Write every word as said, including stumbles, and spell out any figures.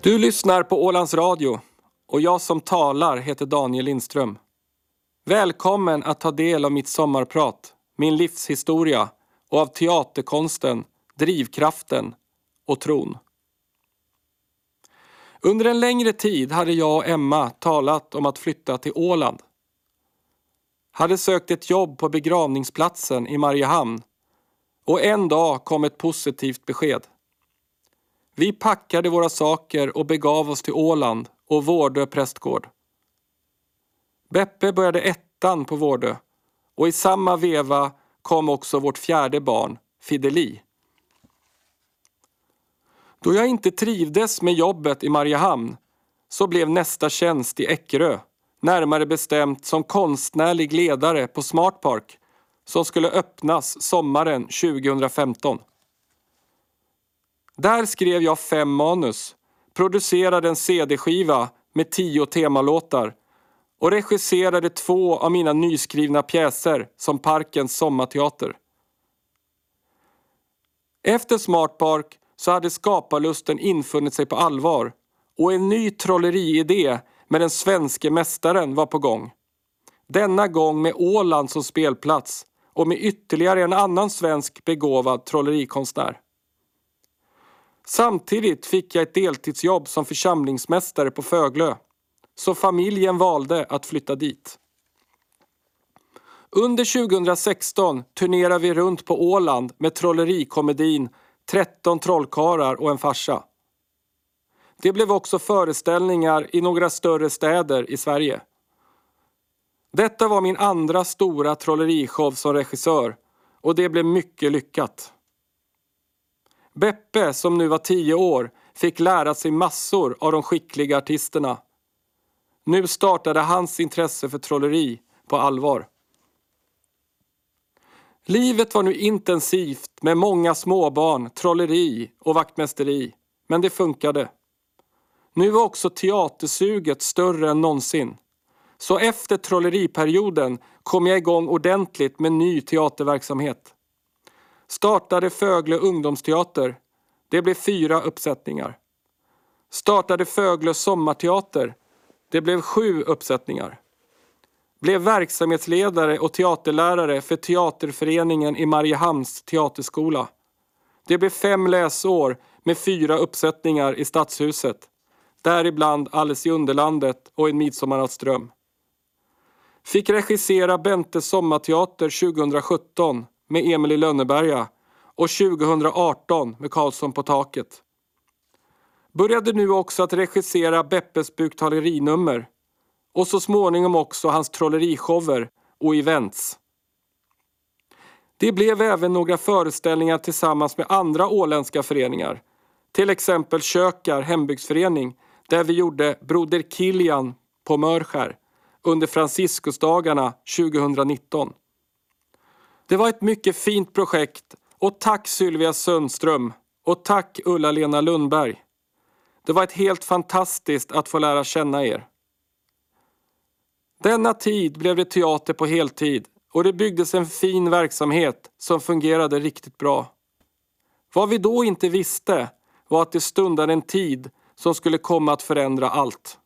Du lyssnar på Ålands Radio och jag som talar heter Daniel Lindström. Välkommen att ta del av mitt sommarprat, min livshistoria och av teaterkonsten, drivkraften och tron. Under en längre tid hade jag och Emma talat om att flytta till Åland. Hade sökt ett jobb på begravningsplatsen i Mariehamn och en dag kom ett positivt besked. Vi packade våra saker och begav oss till Åland och Vårdö prästgård. Beppe började ettan på Vårdö och i samma veva kom också vårt fjärde barn, Fideli. Då jag inte trivdes med jobbet i Mariehamn så blev nästa tjänst i Eckerö, närmare bestämt som konstnärlig ledare på Smart Park som skulle öppnas sommaren tjugohundrafemton. Där skrev jag fem manus, producerade en C D-skiva med tio temalåtar och regisserade två av mina nyskrivna pjäser som Parkens sommarteater. Efter Smart Park så hade skaparlusten infunnit sig på allvar och en ny trolleriidé med den svenske mästaren var på gång. Denna gång med Åland som spelplats och med ytterligare en annan svensk begåvad trollerikonstnär. Samtidigt fick jag ett deltidsjobb som församlingsmästare på Föglö, så familjen valde att flytta dit. Under tjugohundrasexton turnerade vi runt på Åland med trollerikomedin tretton trollkarlar och en farsa. Det blev också föreställningar i några större städer i Sverige. Detta var min andra stora trollerishow som regissör och det blev mycket lyckat. Beppe, som nu var tio år, fick lära sig massor av de skickliga artisterna. Nu startade hans intresse för trolleri på allvar. Livet var nu intensivt med många småbarn, trolleri och vaktmästeri, men det funkade. Nu var också teatersuget större än någonsin. Så efter trolleriperioden kom jag igång ordentligt med ny teaterverksamhet. Startade Föglö ungdomsteater. Det blev fyra uppsättningar. Startade Föglö sommarteater. Det blev sju uppsättningar. Blev verksamhetsledare och teaterlärare för teaterföreningen i Mariehamns teaterskola. Det blev fem läsår med fyra uppsättningar i Stadshuset. Däribland Alice i Underlandet och En midsommarnattsdröm. Fick regissera Bentes sommarteater tjugohundrasjutton med Emil i Lönneberga och tjugohundraarton med Karlsson på taket. Började nu också att regissera Beppes buktalerinummer och så småningom också hans trollerishower och events. Det blev även några föreställningar tillsammans med andra åländska föreningar. Till exempel Kökar hembygdsförening där vi gjorde Broder Kilian på Mörskär under Franciskusdagarna tjugohundranitton. Det var ett mycket fint projekt och tack Sylvia Sundström och tack Ulla-Lena Lundberg. Det var ett helt fantastiskt att få lära känna er. Denna tid blev det teater på heltid och det byggdes en fin verksamhet som fungerade riktigt bra. Vad vi då inte visste var att det stundade en tid som skulle komma att förändra allt.